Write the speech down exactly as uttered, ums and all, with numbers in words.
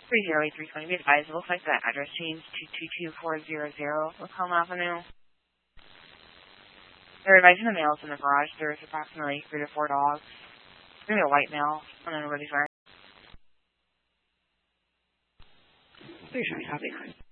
three zero eight three twenty. Be advised, it looks like that address changed to two two four zero zero Lacombe Avenue. They're advising the males in the garage. There's approximately three to four dogs. It's going to be a white male. I don't know what he's wearing. Please try copy.